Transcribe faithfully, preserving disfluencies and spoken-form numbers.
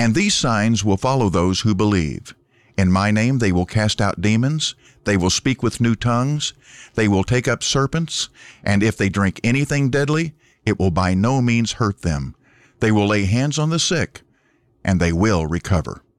And these signs will follow those who believe. In my name they will cast out demons, they will speak with new tongues, they will take up serpents, and if they drink anything deadly, it will by no means hurt them. They will lay hands on the sick, and they will recover."